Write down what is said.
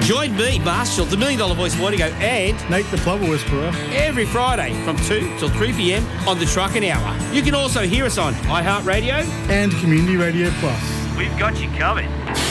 Join me, Marshall, the $1 Million Voice Morning Show, and Nate the Plover Whisperer. every Friday from 2 till 3 p.m. on the Trucking Hour. You can also hear us on iHeartRadio And Community Radio Plus. We've got you covered.